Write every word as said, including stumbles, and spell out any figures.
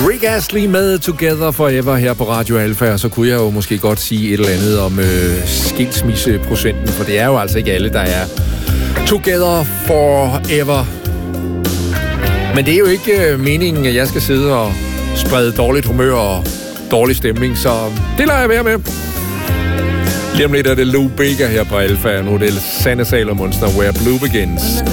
Rick Astley med Together Forever her på Radio Alfa, og så kunne jeg jo måske godt sige et eller andet om øh, skilsmisseprocenten, for det er jo altså ikke alle, der er Together Forever. Men det er jo ikke øh, meningen, at jeg skal sidde og sprede dårligt humør og dårlig stemning, så det lader jeg være med. Lige om lidt er det Lou Bega her på Alfa, og nu er det Sanne Salomonsen og Where Blue Begins.